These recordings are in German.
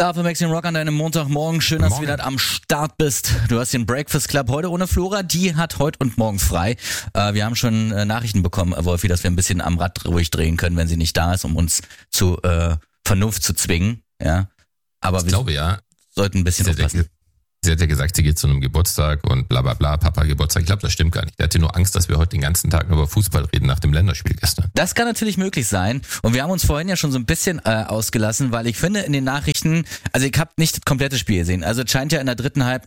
Star für Maximum Rock an deinem Montagmorgen. Schön, dass du wieder am Start bist. Du hast den Breakfast Club heute ohne Flora. Die hat heute und morgen frei. Wir haben schon Nachrichten bekommen, Wolfi, dass wir ein bisschen am Rad ruhig drehen können, wenn sie nicht da ist, um uns zu Vernunft zu zwingen. Ja, aber ich glaube, sollten ein bisschen aufpassen. Sie hat ja gesagt, sie geht zu einem Geburtstag und bla bla bla, Papa Geburtstag. Ich glaube, das stimmt gar nicht. Der hatte nur Angst, dass wir heute den ganzen Tag über Fußball reden nach dem Länderspiel gestern. Das kann natürlich möglich sein. Und wir haben uns vorhin ja schon so ein bisschen ausgelassen, weil ich finde in den Nachrichten, also ich habe nicht das komplette Spiel gesehen. Also es scheint ja in der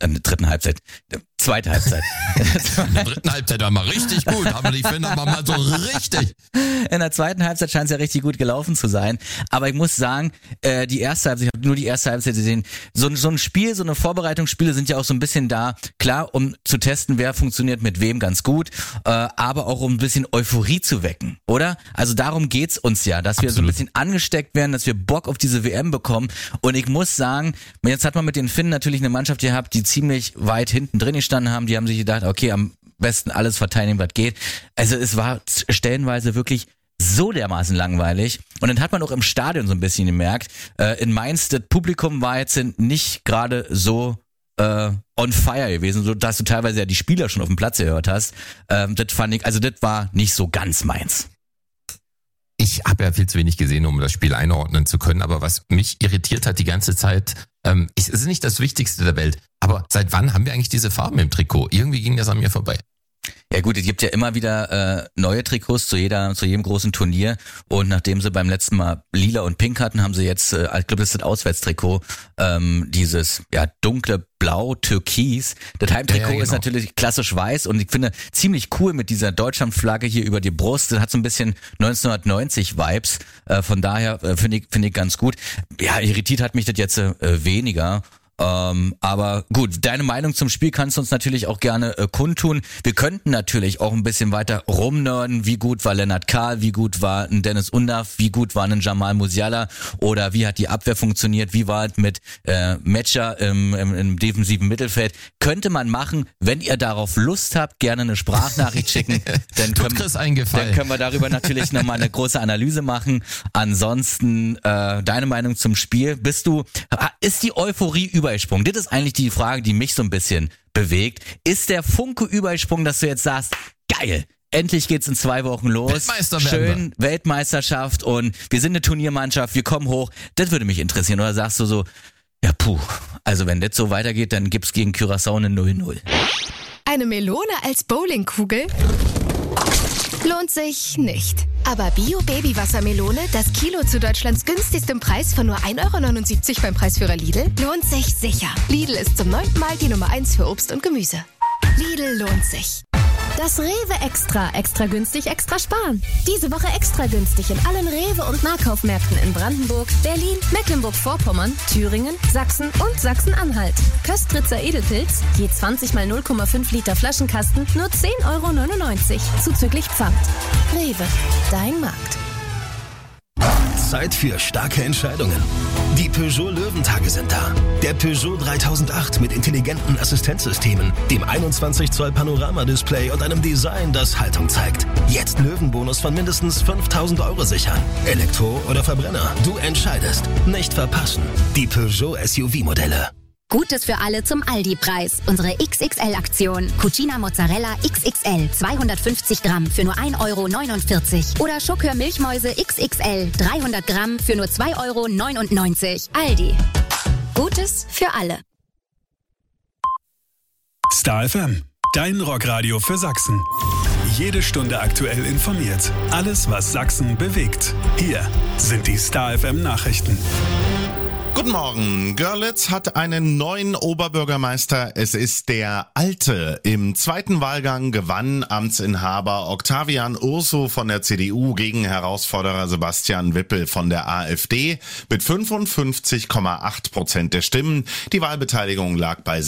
zweite Halbzeit. In der dritten Halbzeit war mal richtig gut, aber ich finde aber mal so richtig. In der zweiten Halbzeit scheint es ja richtig gut gelaufen zu sein. Aber ich muss sagen, die erste Halbzeit, ich habe nur die erste Halbzeit gesehen. So ein Spiel, so eine Vorbereitungsspiele sind ja auch so ein bisschen da, klar, um zu testen, wer funktioniert mit wem ganz gut, aber auch um ein bisschen Euphorie zu wecken, oder? Also darum geht's uns ja, dass wir so ein bisschen angesteckt werden, dass wir Bock auf diese WM bekommen. Und ich muss sagen, jetzt hat man mit den Finnen natürlich eine Mannschaft gehabt, die ziemlich weit hinten drin gestanden haben. Die haben sich gedacht, okay, am besten alles verteidigen, was geht. Also es war stellenweise wirklich so dermaßen langweilig. Und dann hat man auch im Stadion so ein bisschen gemerkt, in Mainz, das Publikum war jetzt nicht gerade so on fire gewesen, so dass du teilweise ja die Spieler schon auf dem Platz gehört hast. Das fand ich, also das war nicht so ganz meins. Ich habe ja viel zu wenig gesehen, um das Spiel einordnen zu können, aber was mich irritiert hat die ganze Zeit, es ist nicht das Wichtigste der Welt, aber seit wann haben wir eigentlich diese Farben im Trikot? Irgendwie ging das an mir vorbei. Ja gut, es gibt ja immer wieder neue Trikots zu jedem großen Turnier, und nachdem sie beim letzten Mal lila und pink hatten, haben sie jetzt, ich glaube, das ist das Auswärtstrikot, dieses dunkle Blau, Türkis. Das Heimtrikot ist natürlich klassisch weiß, und ich finde ziemlich cool mit dieser Deutschlandflagge hier über die Brust. Das hat so ein bisschen 1990 Vibes, von daher finde ich ganz gut. Ja, irritiert hat mich das jetzt weniger. Aber gut, deine Meinung zum Spiel kannst du uns natürlich auch gerne kundtun. Wir könnten natürlich auch ein bisschen weiter rumnörden. Wie gut war Lennart Kahl? Wie gut war ein Dennis Undav? Wie gut war ein Jamal Musiala? Oder wie hat die Abwehr funktioniert? Wie war es mit Metscher im defensiven Mittelfeld? Könnte man machen, wenn ihr darauf Lust habt, gerne eine Sprachnachricht schicken. Dann können wir darüber natürlich nochmal eine große Analyse machen. Ansonsten deine Meinung zum Spiel. Ist die Euphorie übergesprungen? Das ist eigentlich die Frage, die mich so ein bisschen bewegt. Ist der Funke übergesprungen, dass du jetzt sagst, geil, endlich geht's in 2 Wochen los, schön Weltmeisterschaft und wir sind eine Turniermannschaft, wir kommen hoch. Das würde mich interessieren. Oder sagst du so, ja also wenn das so weitergeht, dann gibt's gegen Curaçao eine 0-0. Eine Melone als Bowlingkugel? Lohnt sich nicht. Aber Bio-Baby-Wassermelone, das Kilo zu Deutschlands günstigstem Preis von nur 1,79 € beim Preisführer Lidl, lohnt sich sicher. Lidl ist zum 9. Mal die Nummer 1 für Obst und Gemüse. Lidl lohnt sich. Das Rewe extra günstig, extra sparen. Diese Woche extra günstig in allen Rewe- und Nahkaufmärkten in Brandenburg, Berlin, Mecklenburg-Vorpommern, Thüringen, Sachsen und Sachsen-Anhalt. Köstritzer Edelpilz, je 20 mal 0,5 Liter Flaschenkasten, nur 10,99 € zuzüglich Pfand. Rewe, dein Markt. Zeit für starke Entscheidungen. Die Peugeot Löwentage sind da. Der Peugeot 3008 mit intelligenten Assistenzsystemen, dem 21 Zoll Panoramadisplay und einem Design, das Haltung zeigt. Jetzt Löwenbonus von mindestens 5.000 € sichern. Elektro oder Verbrenner, du entscheidest. Nicht verpassen. Die Peugeot SUV-Modelle. Gutes für alle zum Aldi-Preis. Unsere XXL-Aktion. Cucina Mozzarella XXL 250 Gramm für nur 1,49 € oder Schokör Milchmäuse XXL 300 Gramm für nur 2,99 €. Aldi. Gutes für alle. Star FM, dein Rockradio für Sachsen. Jede Stunde aktuell informiert. Alles, was Sachsen bewegt. Hier sind die Star FM Nachrichten. Guten Morgen. Görlitz hat einen neuen Oberbürgermeister. Es ist der Alte. Im zweiten Wahlgang gewann Amtsinhaber Octavian Urso von der CDU gegen Herausforderer Sebastian Wippel von der AfD mit 55,8% der Stimmen. Die Wahlbeteiligung lag bei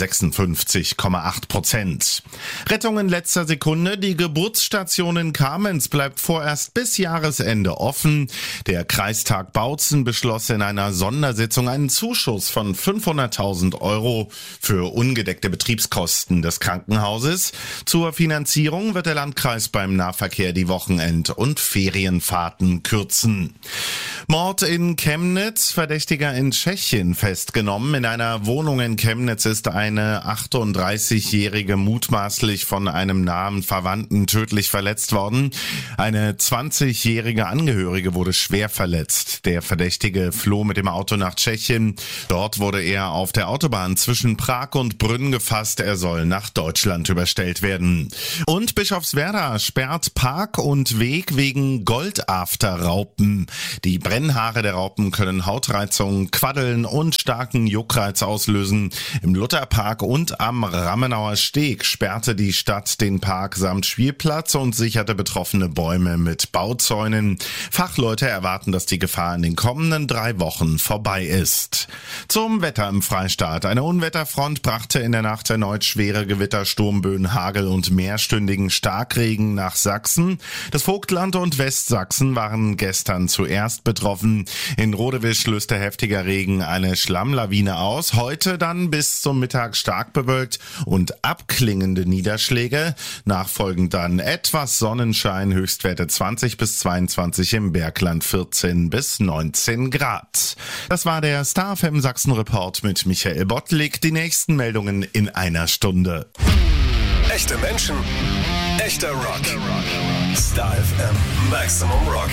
56,8%. Rettung in letzter Sekunde. Die Geburtsstation in Kamenz bleibt vorerst bis Jahresende offen. Der Kreistag Bautzen beschloss in einer Sondersitzung einen Zuschuss von 500.000 Euro für ungedeckte Betriebskosten des Krankenhauses. Zur Finanzierung wird der Landkreis beim Nahverkehr die Wochenend- und Ferienfahrten kürzen. Mord in Chemnitz, Verdächtiger in Tschechien festgenommen. In einer Wohnung in Chemnitz ist eine 38-Jährige mutmaßlich von einem nahen Verwandten tödlich verletzt worden. Eine 20-jährige Angehörige wurde schwer verletzt. Der Verdächtige floh mit dem Auto nach Tschechien. Dort wurde er auf der Autobahn zwischen Prag und Brünn gefasst. Er soll nach Deutschland überstellt werden. Und Bischofswerda sperrt Park und Weg wegen Goldafterraupen. Die Brennhaare der Raupen können Hautreizungen, Quaddeln und starken Juckreiz auslösen. Im Lutherpark und am Rammenauer Steg sperrte die Stadt den Park samt Spielplatz und sicherte betroffene Bäume mit Bauzäunen. Fachleute erwarten, dass die Gefahr in den kommenden 3 Wochen vorbei ist. Zum Wetter im Freistaat. Eine Unwetterfront brachte in der Nacht erneut schwere Gewitter, Sturmböen, Hagel und mehrstündigen Starkregen nach Sachsen. Das Vogtland und Westsachsen waren gestern zuerst betroffen. In Rodewisch löste heftiger Regen eine Schlammlawine aus. Heute dann bis zum Mittag stark bewölkt und abklingende Niederschläge. Nachfolgend dann etwas Sonnenschein, Höchstwerte 20 bis 22 im Bergland, 14 bis 19 Grad. Das war der Star FM Sachsen Report mit Michael Bottlik. Die nächsten Meldungen in einer Stunde. Echte Menschen, echter Rock. Star FM Maximum Rock.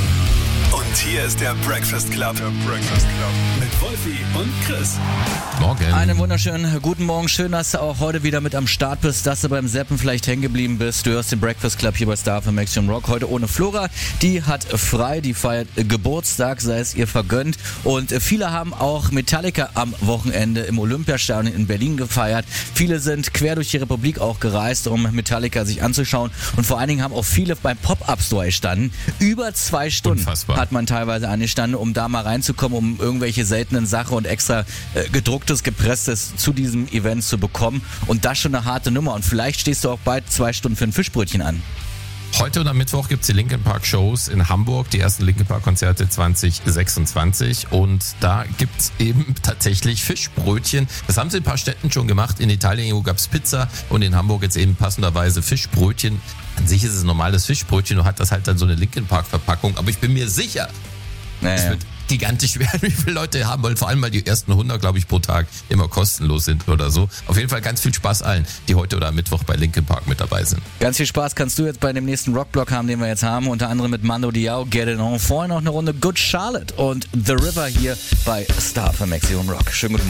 Und hier ist der Breakfast Club. Mit Wolfi und Chris. Morgen. Einen wunderschönen guten Morgen. Schön, dass du auch heute wieder mit am Start bist, dass du beim Zappen vielleicht hängen geblieben bist. Du hörst den Breakfast Club hier bei Star FM Maximum Rock. Heute ohne Flora. Die hat frei, die feiert Geburtstag, sei es ihr vergönnt. Und viele haben auch Metallica am Wochenende im Olympiastadion in Berlin gefeiert. Viele sind quer durch die Republik auch gereist, um Metallica sich anzuschauen. Und vor allen Dingen haben auch viele beim Pop-Up-Store gestanden. Über 2 Stunden. Unfassbar. Hat man teilweise angestanden, um da mal reinzukommen, um irgendwelche seltenen Sachen und extra gedrucktes, gepresstes zu diesem Event zu bekommen. Und das schon eine harte Nummer. Und vielleicht stehst du auch bald 2 Stunden für ein Fischbrötchen an. Heute und am Mittwoch gibt's die Linkin Park Shows in Hamburg, die ersten Linkin Park Konzerte 2026 und da gibt's eben tatsächlich Fischbrötchen. Das haben sie in ein paar Städten schon gemacht. In Italien gab's Pizza und in Hamburg jetzt eben passenderweise Fischbrötchen. An sich ist es ein normales Fischbrötchen und hat das halt dann so eine Linkin Park Verpackung, aber ich bin mir sicher, es wird gigantisch werden, wie viele Leute haben wollen, vor allem weil die ersten 100, glaube ich, pro Tag immer kostenlos sind oder so. Auf jeden Fall ganz viel Spaß allen, die heute oder am Mittwoch bei Linkin Park mit dabei sind. Ganz viel Spaß kannst du jetzt bei dem nächsten Rockblock haben, den wir jetzt haben, unter anderem mit Mando Diao, Get It On. Vorhin noch eine Runde Good Charlotte und The River hier bei Star FM Maximum Rock. Schönen guten Morgen.